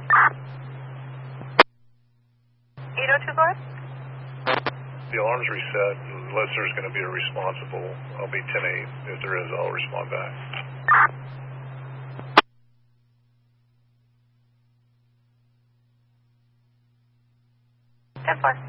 802 The alarm's reset. Unless there's going to be a responsible, I'll be 10-8. If there is, I'll respond back. 10-4.